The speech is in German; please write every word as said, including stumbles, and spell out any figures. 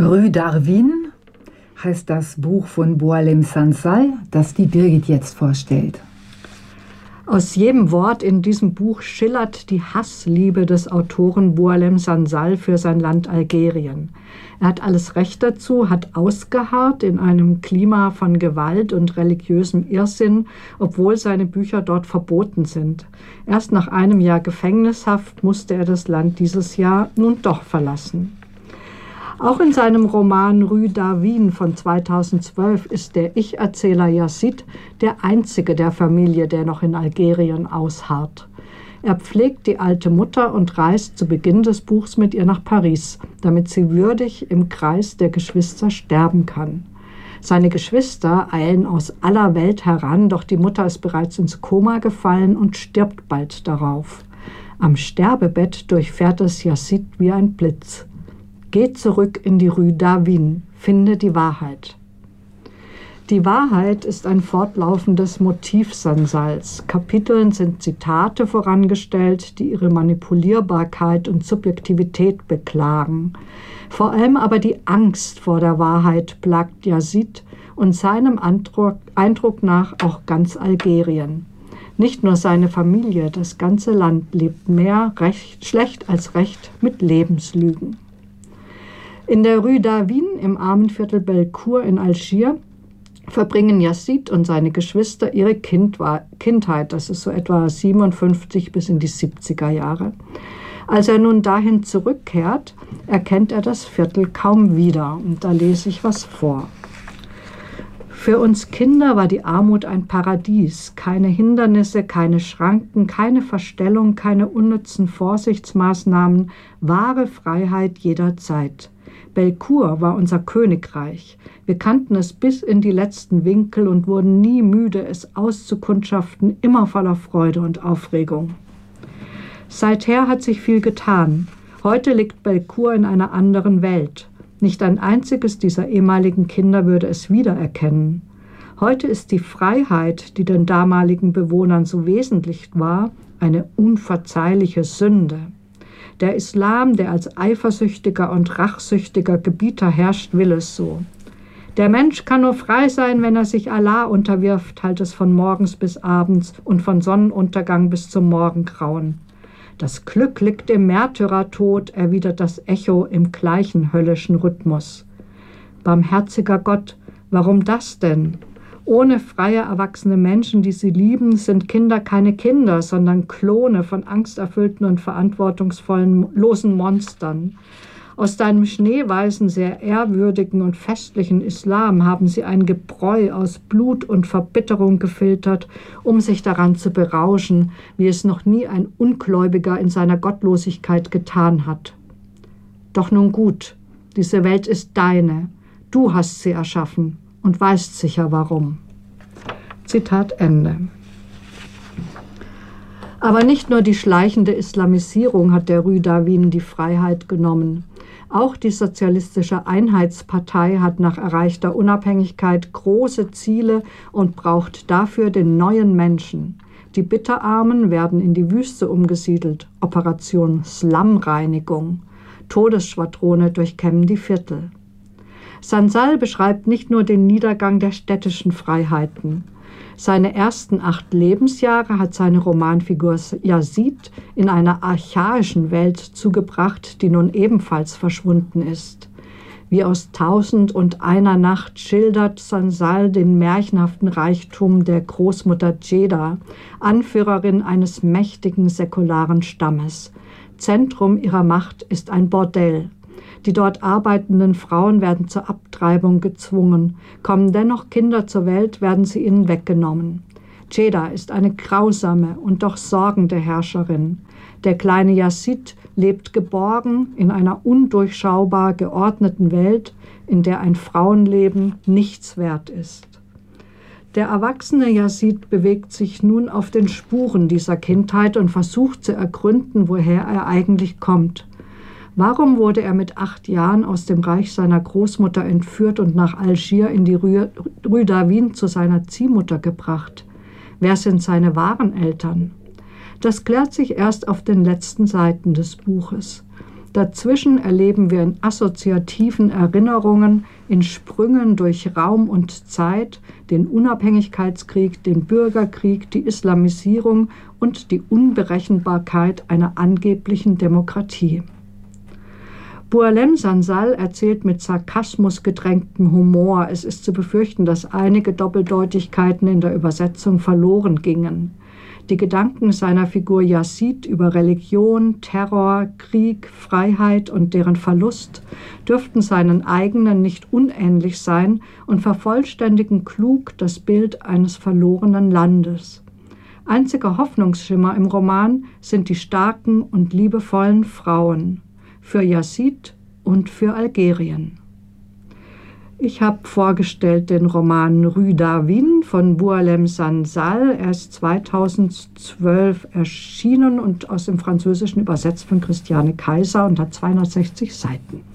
Rue d'Arvin heißt das Buch von Boualem Sansal, das die Birgit jetzt vorstellt. Aus jedem Wort in diesem Buch schillert die Hassliebe des Autoren Boualem Sansal für sein Land Algerien. Er hat alles Recht dazu, hat ausgeharrt in einem Klima von Gewalt und religiösem Irrsinn, obwohl seine Bücher dort verboten sind. Erst nach einem Jahr Gefängnishaft musste er das Land dieses Jahr nun doch verlassen. Auch in seinem Roman Rue d'Arvin von zweitausendzwölf ist der Ich-Erzähler Yazid der einzige der Familie, der noch in Algerien ausharrt. Er pflegt die alte Mutter und reist zu Beginn des Buchs mit ihr nach Paris, damit sie würdig im Kreis der Geschwister sterben kann. Seine Geschwister eilen aus aller Welt heran, doch die Mutter ist bereits ins Koma gefallen und stirbt bald darauf. Am Sterbebett durchfährt es Yazid wie ein Blitz. Geh zurück in die Rue d'Arvin, finde die Wahrheit. Die Wahrheit ist ein fortlaufendes Motiv Sansals. Kapiteln sind Zitate vorangestellt, die ihre Manipulierbarkeit und Subjektivität beklagen. Vor allem aber die Angst vor der Wahrheit plagt Yazid und seinem Eindruck, Eindruck nach auch ganz Algerien. Nicht nur seine Familie, das ganze Land lebt mehr recht, schlecht als recht mit Lebenslügen. In der Rue d'Arvin im Armenviertel Belcourt in Algier verbringen Yazid und seine Geschwister ihre Kindheit, das ist so etwa siebenundfünfzig bis in die siebziger Jahre. Als er nun dahin zurückkehrt, erkennt er das Viertel kaum wieder. Und da lese ich was vor. Für uns Kinder war die Armut ein Paradies. Keine Hindernisse, keine Schranken, keine Verstellung, keine unnützen Vorsichtsmaßnahmen, wahre Freiheit jederzeit. Belcourt war unser Königreich. Wir kannten es bis in die letzten Winkel und wurden nie müde, es auszukundschaften, immer voller Freude und Aufregung. Seither hat sich viel getan. Heute liegt Belcourt in einer anderen Welt. Nicht ein einziges dieser ehemaligen Kinder würde es wiedererkennen. Heute ist die Freiheit, die den damaligen Bewohnern so wesentlich war, eine unverzeihliche Sünde. Der Islam, der als eifersüchtiger und rachsüchtiger Gebieter herrscht, will es so. Der Mensch kann nur frei sein, wenn er sich Allah unterwirft, halt es von morgens bis abends und von Sonnenuntergang bis zum Morgengrauen. Das Glück liegt im Märtyrertod, erwidert das Echo im gleichen höllischen Rhythmus. Barmherziger Gott, warum das denn? Ohne freie, erwachsene Menschen, die sie lieben, sind Kinder keine Kinder, sondern Klone von angsterfüllten und verantwortungsvollen, losen Monstern. Aus deinem schneeweißen, sehr ehrwürdigen und festlichen Islam haben sie ein Gebräu aus Blut und Verbitterung gefiltert, um sich daran zu berauschen, wie es noch nie ein Ungläubiger in seiner Gottlosigkeit getan hat. Doch nun gut, diese Welt ist deine, du hast sie erschaffen und weißt sicher warum. Zitat Ende. Aber nicht nur die schleichende Islamisierung hat der Rue d'Arvin die Freiheit genommen. Auch die Sozialistische Einheitspartei hat nach erreichter Unabhängigkeit große Ziele und braucht dafür den neuen Menschen. Die Bitterarmen werden in die Wüste umgesiedelt. Operation Slumreinigung. Todesschwadrone durchkämmen die Viertel. Sansal beschreibt nicht nur den Niedergang der städtischen Freiheiten. Seine ersten acht Lebensjahre hat seine Romanfigur Yazid in einer archaischen Welt zugebracht, die nun ebenfalls verschwunden ist. Wie aus Tausend und einer Nacht schildert Sansal den märchenhaften Reichtum der Großmutter Djeda, Anführerin eines mächtigen säkularen Stammes. Zentrum ihrer Macht ist ein Bordell. Die dort arbeitenden Frauen werden zur Abtreibung gezwungen. Kommen dennoch Kinder zur Welt, werden sie ihnen weggenommen. Djeda ist eine grausame und doch sorgende Herrscherin. Der kleine Yazid lebt geborgen in einer undurchschaubar geordneten Welt, in der ein Frauenleben nichts wert ist. Der erwachsene Yazid bewegt sich nun auf den Spuren dieser Kindheit und versucht zu ergründen, woher er eigentlich kommt. Warum wurde er mit acht Jahren aus dem Reich seiner Großmutter entführt und nach Algier in die Rue, Rue d'Arvin zu seiner Ziehmutter gebracht? Wer sind seine wahren Eltern? Das klärt sich erst auf den letzten Seiten des Buches. Dazwischen erleben wir in assoziativen Erinnerungen, in Sprüngen durch Raum und Zeit, den Unabhängigkeitskrieg, den Bürgerkrieg, die Islamisierung und die Unberechenbarkeit einer angeblichen Demokratie. Boualem Sansal erzählt mit Sarkasmus gedrängtem Humor. Es ist zu befürchten, dass einige Doppeldeutigkeiten in der Übersetzung verloren gingen. Die Gedanken seiner Figur Yazid über Religion, Terror, Krieg, Freiheit und deren Verlust dürften seinen eigenen nicht unähnlich sein und vervollständigen klug das Bild eines verlorenen Landes. Einziger Hoffnungsschimmer im Roman sind die starken und liebevollen Frauen, für Yazid und für Algerien. Ich habe vorgestellt den Roman Rue Darwin von Boualem Sansal. Er ist zweitausendzwölf erschienen und aus dem Französischen übersetzt von Christiane Kaiser und hat zweihundertsechzig Seiten.